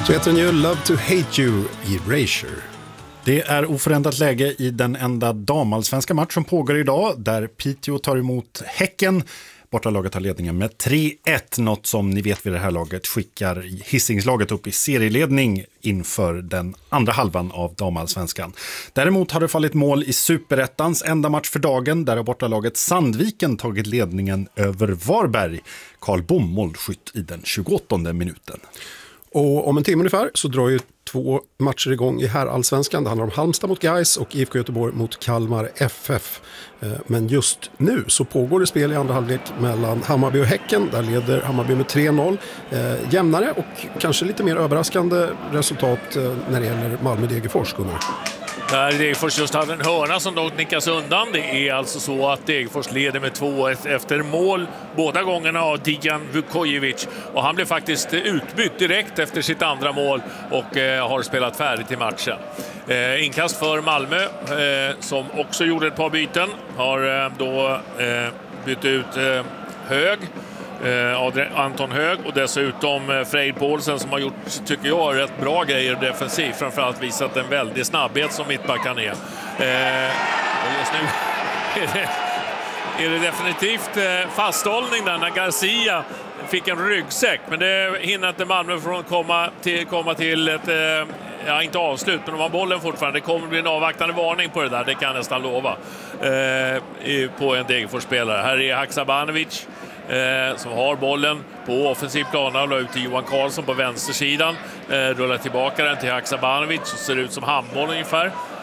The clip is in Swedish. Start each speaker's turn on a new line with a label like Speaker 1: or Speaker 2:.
Speaker 1: Så heter den ju Love to Hate You, Erasure.
Speaker 2: Det är oförändrat läge i den enda damallsvenska match som pågår idag, där Piteå tar emot Häcken. Bortalaget har ledningen med 3-1, något som ni vet vid det här laget skickar Hisingslaget upp i serieledning inför den andra halvan av damallsvenskan. Däremot har det fallit mål i Superettans enda match för dagen, där har bortalaget Sandviken tagit ledningen över Varberg. Karl Bom målskytt i den 28:e minuten.
Speaker 1: Och om en timme ungefär så drar ju 2 matcher igång i herrallsvenskan. Det handlar om Halmstad mot Gais och IFK Göteborg mot Kalmar FF. Men just nu så pågår det spel i andra halvlek mellan Hammarby och Häcken. Där leder Hammarby med 3-0. Jämnare och kanske lite mer överraskande resultat när det gäller Malmö-Degerfors, Gunnar.
Speaker 3: Där Degerfors just hade en hörna som dock nickas undan. Det är alltså så att Degerfors leder med 2-1 efter mål båda gångerna av Dijan Vukojevic. Och han blev faktiskt utbytt direkt efter sitt andra mål och har spelat färdigt i matchen. Inkast för Malmö som också gjorde ett par byten. Har då bytt ut Hög. Anton Hög och dessutom Frejd Paulsen som har gjort, tycker jag, rätt bra grejer defensivt, framförallt visat en väldig snabbhet som mittbackan är. Och just nu är det definitivt fasthållning där när Garcia fick en ryggsäck, men det hinner inte Malmö från komma till ett inte avslut, men de har bollen fortfarande. Det kommer bli en avvaktande varning på det där, det kan jag nästan lova, på en Degerfors-spelare. Här är Haksabanovic som har bollen på offensiv plan och la ut till Johan Karlsson på vänstersidan, rullar tillbaka den till Haksabanovic, så ser ut som handboll ungefär.